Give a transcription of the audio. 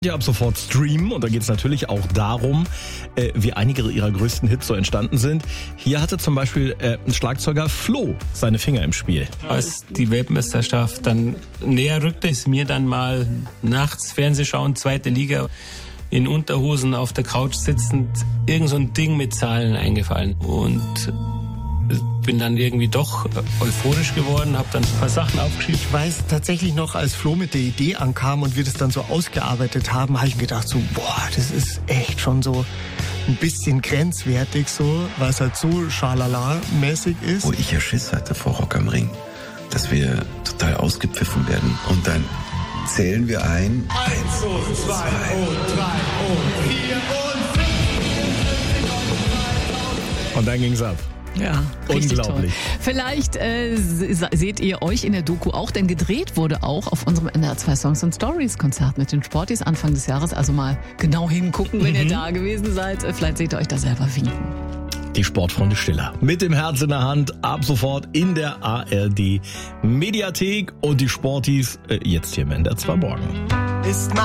Ja, ab sofort streamen und da geht es natürlich auch darum, wie einige ihrer größten Hits so entstanden sind. Hier hatte zum Beispiel Schlagzeuger Flo seine Finger im Spiel. Als die Weltmeisterschaft dann näher rückte, ist mir dann mal nachts Fernsehschauen, zweite Liga, in Unterhosen auf der Couch sitzend, irgend so ein Ding mit Zahlen eingefallen und bin dann irgendwie doch euphorisch geworden, habe dann ein paar Sachen aufgeschrieben. Ich weiß tatsächlich noch, als Flo mit der Idee ankam und wir das dann so ausgearbeitet haben, habe ich mir gedacht so, boah, das ist echt schon so ein bisschen grenzwertig so, weil es halt so schalala-mäßig ist. Wo ich ja Schiss hatte vor Rock am Ring, dass wir total ausgepfiffen werden. Und dann zählen wir ein. 1 und 2 und 3 und 4 und 5. Und dann ging's ab. Ja, richtig unglaublich. Toll. Vielleicht seht ihr euch in der Doku auch, denn gedreht wurde auch auf unserem NDR 2 Songs and Stories Konzert mit den Sportis Anfang des Jahres. Also mal genau hingucken, wenn ihr da gewesen seid. Vielleicht seht ihr euch da selber winken. Die Sportfreunde Stiller. Mit dem Herz in der Hand, ab sofort in der ARD Mediathek und die Sportis jetzt hier im NDR 2 Morgen.